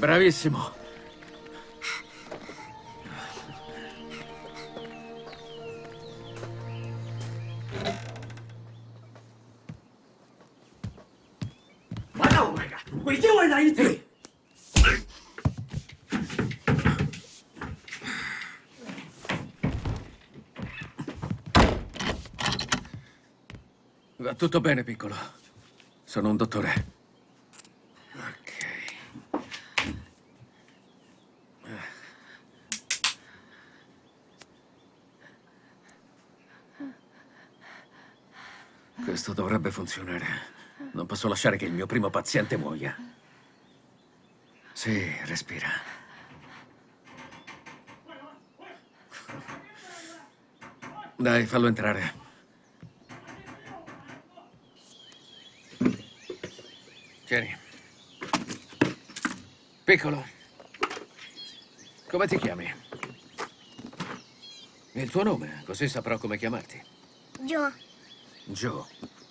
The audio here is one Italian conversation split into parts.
Bravissimo. Va tutto bene, piccolo. Sono un dottore. Ok. Questo dovrebbe funzionare. Non posso lasciare che il mio primo paziente muoia. Sì, respira. Dai, fallo entrare. Tieni. Piccolo. Come ti chiami? Il tuo nome, così saprò come chiamarti. Joe. Joe.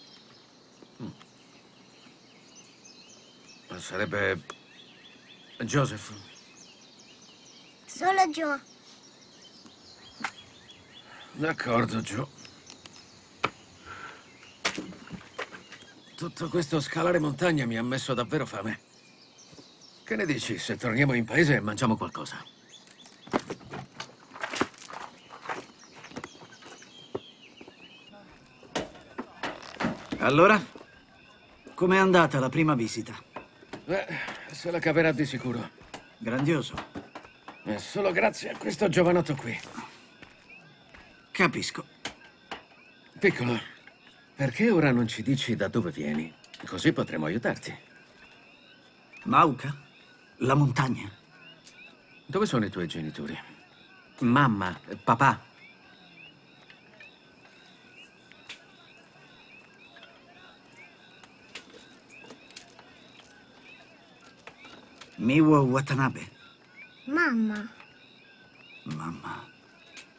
Sarebbe... Joseph. Solo Joe. D'accordo, Joe. Tutto questo scalare montagna mi ha messo davvero fame. Che ne dici se torniamo in paese e mangiamo qualcosa? Allora? Com'è andata la prima visita? Se la caverà di sicuro. Grandioso. È solo grazie a questo giovanotto qui. Capisco. Piccolo, perché ora non ci dici da dove vieni? Così potremo aiutarti. Mauca? La montagna? Dove sono i tuoi genitori? Mamma, papà. Miwo Watanabe. Mamma. Mamma.